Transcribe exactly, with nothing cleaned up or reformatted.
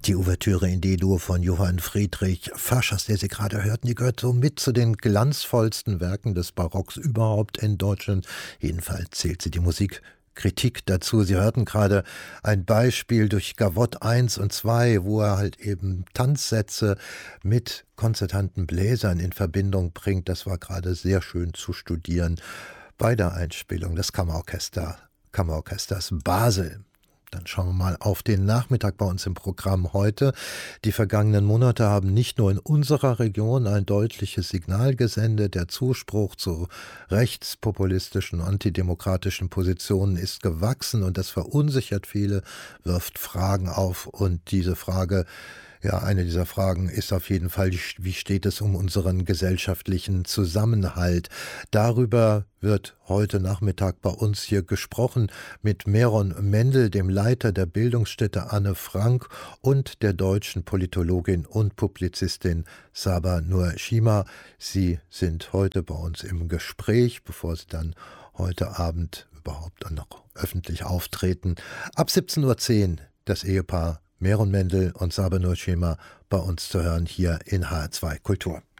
Die Ouvertüre in D-Dur von Johann Friedrich Faschers, der Sie gerade hörten, die gehört so mit zu den glanzvollsten Werken des Barocks überhaupt in Deutschland. Jedenfalls zählt sie die Musikkritik dazu. Sie hörten gerade ein Beispiel durch Gavotte eins und zwei, wo er halt eben Tanzsätze mit konzertanten Bläsern in Verbindung bringt. Das war gerade sehr schön zu studieren bei der Einspielung des Kammerorchester, Kammerorchesters Basel. Dann schauen wir mal auf den Nachmittag bei uns im Programm heute. Die vergangenen Monate haben nicht nur in unserer Region ein deutliches Signal gesendet. Der Zuspruch zu rechtspopulistischen, antidemokratischen Positionen ist gewachsen und das verunsichert viele, wirft Fragen auf. Und diese Frage, ja, eine dieser Fragen ist auf jeden Fall, wie steht es um unseren gesellschaftlichen Zusammenhalt? Darüber wird heute Nachmittag bei uns hier gesprochen mit Meron Mendel, dem Leiter der Bildungsstätte Anne Frank und der deutschen Politologin und Publizistin Saba Nur Shima. Sie sind heute bei uns im Gespräch, bevor sie dann heute Abend überhaupt noch öffentlich auftreten. Ab siebzehn Uhr zehn das Ehepaar Meron Mendel und Saba Nur Shima bei uns zu hören hier in H R zwei Kultur.